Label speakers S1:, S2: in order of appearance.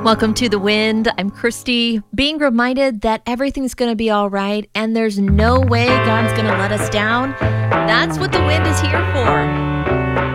S1: Welcome to The Wind. I'm Christy. Being reminded that everything's going to be all right and there's no way God's going to let us down. That's what The Wind is here for.